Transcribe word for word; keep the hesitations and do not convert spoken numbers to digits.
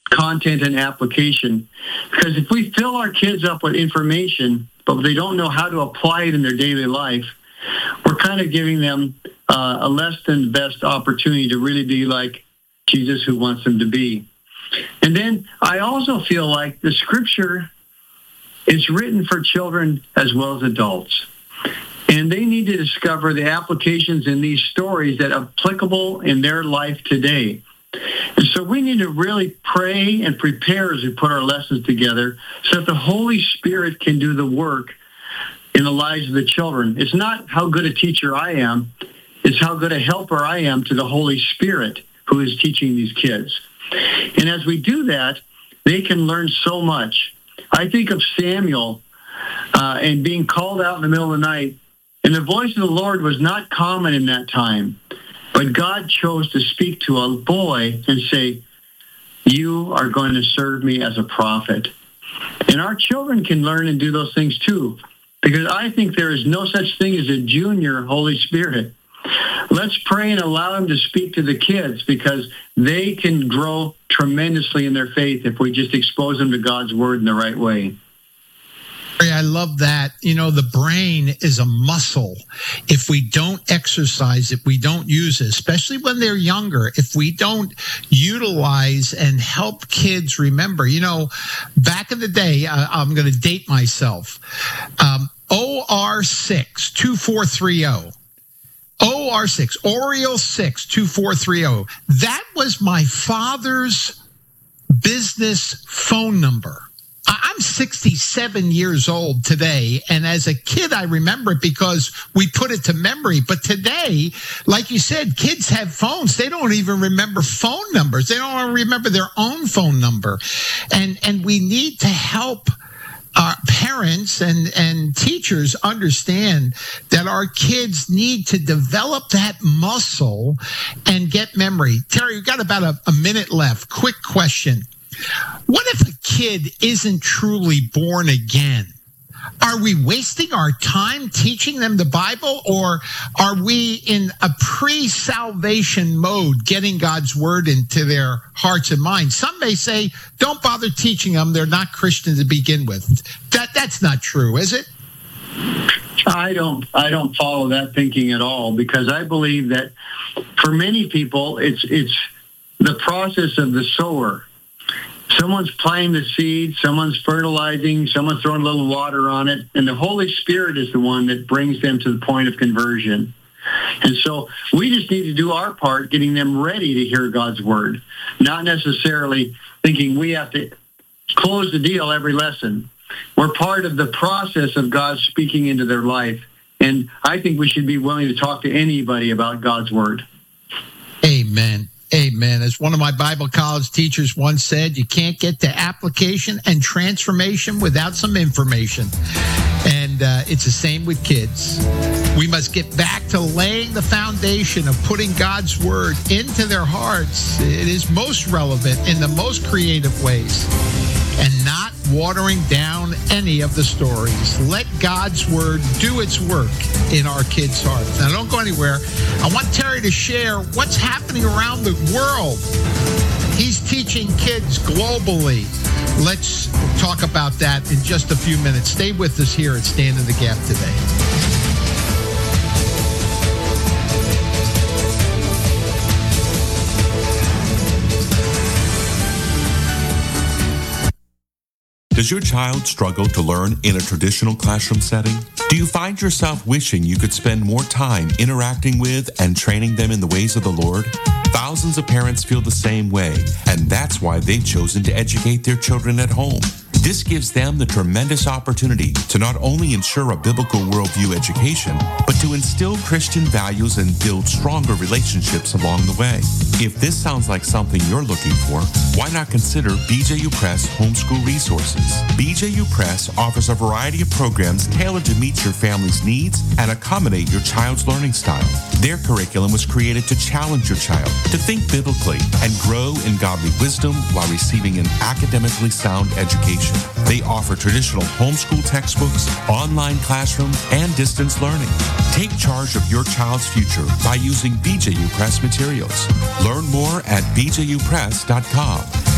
content and application. Because if we fill our kids up with information, but they don't know how to apply it in their daily life, we're kind of giving them uh, a less than best opportunity to really be like Jesus who wants them to be. And then I also feel like the scripture is written for children as well as adults. And they need to discover the applications in these stories that are applicable in their life today. And so we need to really pray and prepare as we put our lessons together so that the Holy Spirit can do the work in the lives of the children. It's not how good a teacher I am. It's how good a helper I am to the Holy Spirit who is teaching these kids. And as we do that, they can learn so much. I think of Samuel uh, and being called out in the middle of the night, and the voice of the Lord was not common in that time. But God chose to speak to a boy and say, you are going to serve me as a prophet. And our children can learn and do those things too, because I think there is no such thing as a junior Holy Spirit. Let's pray and allow him to speak to the kids, because they can grow tremendously in their faith if we just expose them to God's word in the right way. I love that. You know, the brain is a muscle. If we don't exercise it, we don't use it, especially when they're younger. If we don't utilize and help kids remember, you know, back in the day, uh, I'm going to date myself, um, O R six two four three zero. O R six, Oriole six two four three zero. That was my father's business phone number. I'm sixty-seven years old today, and as a kid, I remember it because we put it to memory. But today, like you said, kids have phones. They don't even remember phone numbers. They don't even remember their own phone number. And and we need to help our parents and, and teachers understand that our kids need to develop that muscle and get memory. Terry, we've got about a, a minute left. Quick question. What if a kid isn't truly born again? Are we wasting our time teaching them the Bible, or are we in a pre-salvation mode, getting God's word into their hearts and minds? Some may say, don't bother teaching them. They're not Christian to begin with. That That's not true, is it? I don't I don't follow that thinking at all, because I believe that for many people, it's it's the process of the sower. Someone's planting the seed, someone's fertilizing, someone's throwing a little water on it, and the Holy Spirit is the one that brings them to the point of conversion. And so we just need to do our part, getting them ready to hear God's word, not necessarily thinking we have to close the deal every lesson. We're part of the process of God speaking into their life, and I think we should be willing to talk to anybody about God's word. Amen. Amen. As one of my Bible college teachers once said, you can't get to application and transformation without some information. And uh, it's the same with kids. We must get back to laying the foundation of putting God's word into their hearts. It is most relevant in the most creative ways, and not watering down any of the stories. Let God's word do its work in our kids' hearts. Now, don't go anywhere. I want Terry to share what's happening around the world. He's teaching kids globally. Let's talk about that in just a few minutes. Stay with us here at Stand in the Gap today. Does your child struggle to learn in a traditional classroom setting? Do you find yourself wishing you could spend more time interacting with and training them in the ways of the Lord? Thousands of parents feel the same way, and that's why they've chosen to educate their children at home. This gives them the tremendous opportunity to not only ensure a biblical worldview education, but to instill Christian values and build stronger relationships along the way. If this sounds like something you're looking for, why not consider B J U Press Homeschool Resources? B J U Press offers a variety of programs tailored to meet your family's needs and accommodate your child's learning style. Their curriculum was created to challenge your child to think biblically and grow in godly wisdom while receiving an academically sound education. They offer traditional homeschool textbooks, online classroom, and distance learning. Take charge of your child's future by using B J U Press materials. Learn more at b j u press dot com.